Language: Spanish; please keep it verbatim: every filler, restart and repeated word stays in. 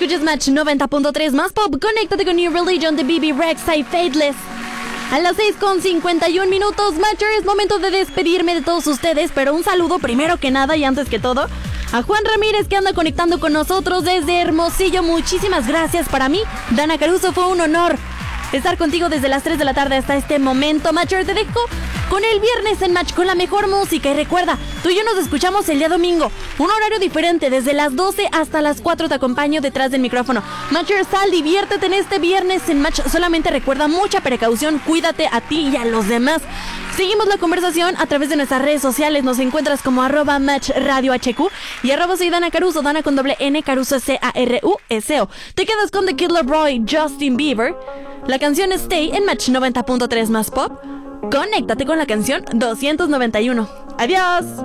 Escuchas Match noventa punto tres más pop. Conéctate con New Religion de B B Rexa y Faithless. A las seis con cincuenta y un minutos, Matcher, es momento de despedirme de todos ustedes, pero un saludo primero que nada y antes que todo a Juan Ramírez, que anda conectando con nosotros desde Hermosillo. Muchísimas gracias. Para mí, Dana Caruso, fue un honor estar contigo desde las tres de la tarde hasta este momento. Matcher, te dejo con el viernes en Match, con la mejor música. Y recuerda, tú y yo nos escuchamos el día domingo, un horario diferente, desde las doce hasta las cuatro. Te acompaño detrás del micrófono. Matcher, sal, diviértete en este viernes en Match. Solamente recuerda, mucha precaución, cuídate a ti y a los demás. Seguimos la conversación a través de nuestras redes sociales. Nos encuentras como arroba Match Radio H Q y arroba soy Dana Caruso, Dana con doble N, Caruso C A R U S O. Te quedas con The Kid LAROI, Justin Bieber. La canción Stay en Match noventa punto tres más pop. Conéctate con la canción doscientos noventa y uno. Adiós.